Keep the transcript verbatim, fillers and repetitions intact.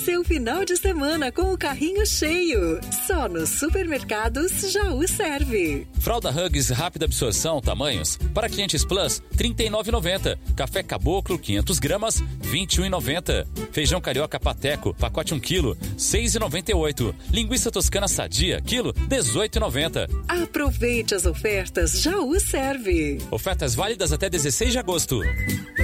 seu final de semana com o carrinho cheio. Só nos supermercados Jaú serve. Fralda Huggies rápida absorção, tamanhos. Para clientes Plus, trinta e nove reais e noventa centavos. Café Caboclo, quinhentas gramas, vinte e um reais e noventa centavos. Feijão Carioca Pateco, pacote um quilo, seis reais e noventa e oito centavos. Linguiça Toscana Sadia, quilo, dezoito reais e noventa centavos. Aproveite as ofertas Jaú serve. Ofertas válidas até dezesseis de agosto.